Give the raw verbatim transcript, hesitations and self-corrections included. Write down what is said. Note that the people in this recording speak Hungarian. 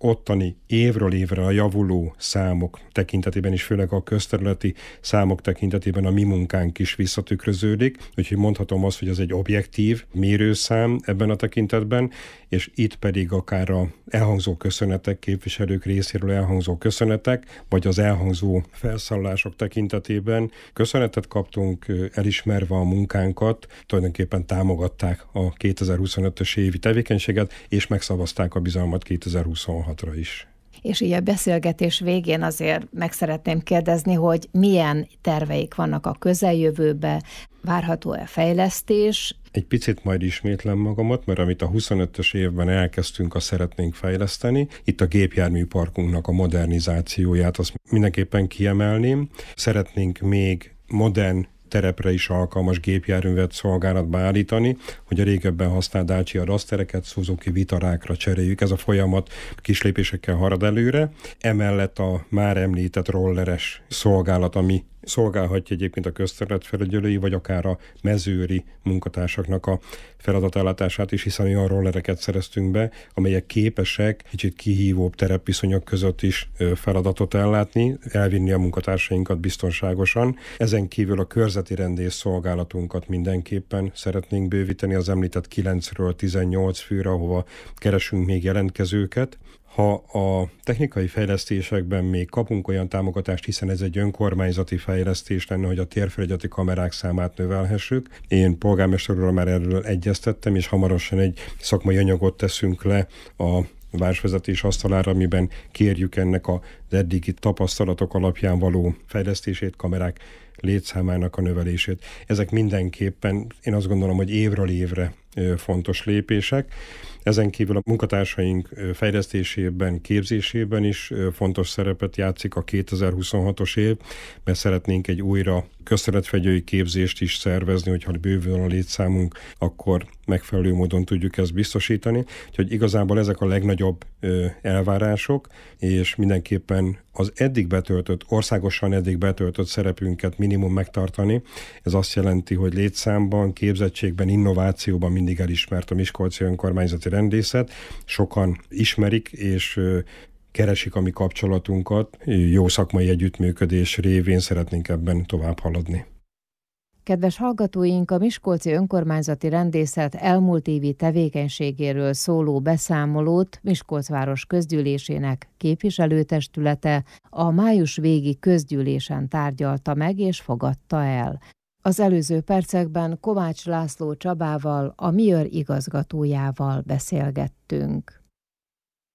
ottani évről évre a javuló számok tekintetében is, főleg a közterületi számok tekintetében a mi munkánk is visszatükröződik, úgyhogy mondhatom azt, hogy ez egy objektív mérőszám ebben a tekintetben, és itt pedig akár a elhangzó köszönetek, képviselők részéről elhangzó köszönetek, vagy az elhangzó felszólalások tekintetében köszönetet kaptunk, elismerve a munkánkat, tulajdonképpen támogatták a kétezer-huszonötös évi tevékenységet, és megszavazták a bizalmat kétezer-huszonhatra is. És így a beszélgetés végén azért meg szeretném kérdezni, hogy milyen terveik vannak a közeljövőbe, várható-e fejlesztés? Egy picit majd ismétlem magamat, mert amit a huszonötös évben elkezdtünk, azt szeretnénk fejleszteni. Itt a gépjárműparkunknak a modernizációját, azt mindenképpen kiemelném. Szeretnénk még modern terepre is alkalmas gépjárművet szolgálatba állítani, hogy a régebben használt Dacia Dustereket Suzuki Vitarákra cseréljük. Ez a folyamat kis lépésekkel halad előre. Emellett a már említett rolleres szolgálat, ami szolgálhatja egyébként a közterületfelügyelői, vagy akár a mezőri munkatársaknak a feladatellátását is, hiszen olyan rollereket szereztünk be, amelyek képesek kicsit kihívóbb terepviszonyok között is feladatot ellátni, elvinni a munkatársainkat biztonságosan. Ezen kívül a körzeti rendész szolgálatunkat mindenképpen szeretnénk bővíteni az említett kilencről tizennyolc főre, ahova keresünk még jelentkezőket. Ha a technikai fejlesztésekben még kapunk olyan támogatást, hiszen ez egy önkormányzati fejlesztés lenne, hogy a térfelügyeleti kamerák számát növelhessük. Én polgármester úrral már erről egyeztettem, és hamarosan egy szakmai anyagot teszünk le a városvezetés asztalára, amiben kérjük ennek az eddigi tapasztalatok alapján való fejlesztését, kamerák létszámának a növelését. Ezek mindenképpen, én azt gondolom, hogy évről évre fontos lépések. Ezen kívül a munkatársaink fejlesztésében, képzésében is fontos szerepet játszik a kétezer-huszonhatos év, mert szeretnénk egy újra közterületfegyői képzést is szervezni, hogyha bővül a létszámunk, akkor megfelelő módon tudjuk ezt biztosítani. Úgyhogy igazából ezek a legnagyobb elvárások, és mindenképpen az eddig betöltött, országosan eddig betöltött szerepünket minimum megtartani. Ez azt jelenti, hogy létszámban, képzettségben, innovációban mindig elismert a Miskolci Önkormányzati Rendészet. Sokan ismerik, és keresik a mi kapcsolatunkat. Jó szakmai együttműködés révén szeretnénk ebben tovább haladni. Kedves hallgatóink, a Miskolci Önkormányzati Rendészet elmúlt évi tevékenységéről szóló beszámolót Miskolc város közgyűlésének képviselőtestülete a május végi közgyűlésen tárgyalta meg és fogadta el. Az előző percekben Kovács László Csabával, a MIÖR igazgatójával beszélgettünk.